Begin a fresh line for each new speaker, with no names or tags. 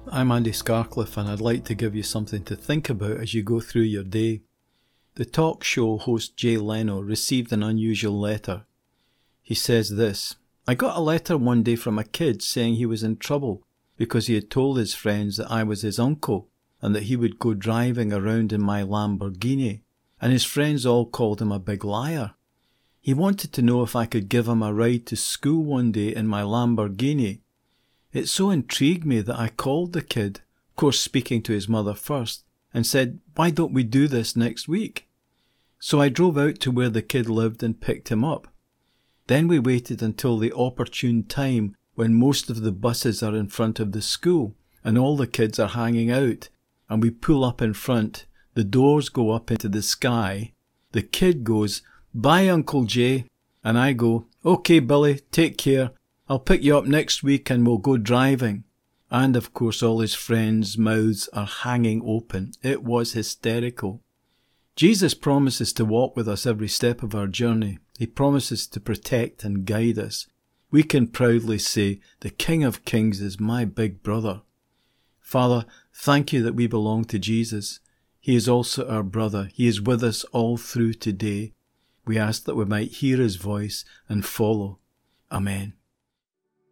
I'm Andy Scarcliffe, and I'd like to give you something to think about as you go through your day. The talk show host Jay Leno received an unusual letter. He says this: "I got a letter one day from a kid saying he was in trouble because he had told his friends that I was his uncle and that he would go driving around in my Lamborghini, and his friends all called him a big liar. He wanted to know if I could give him a ride to school one day in my Lamborghini. It so intrigued me that I called the kid, of course speaking to his mother first, and said, 'Why don't we do this next week?' So I drove out to where the kid lived and picked him up. Then we waited until the opportune time when most of the buses are in front of the school and all the kids are hanging out, and we pull up in front, the doors go up into the sky, the kid goes, 'Bye, Uncle Jay,' and I go, 'Okay, Billy, take care. I'll pick you up next week and we'll go driving.' And of course all his friends' mouths are hanging open. It was hysterical." Jesus promises to walk with us every step of our journey. He promises to protect and guide us. We can proudly say, "The King of Kings is my big brother." Father, thank you that we belong to Jesus. He is also our brother. He is with us all through today. We ask that we might hear his voice and follow. Amen.